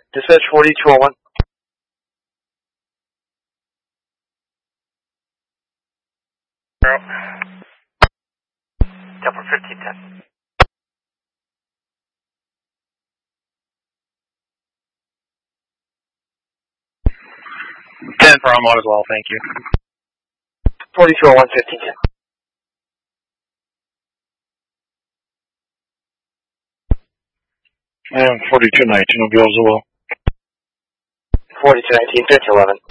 Dispatch 4201. Delta 1510. 10 for Armada as well, thank you. 4201, 1510. I am 4219 on Gales as well. 4219, 1511.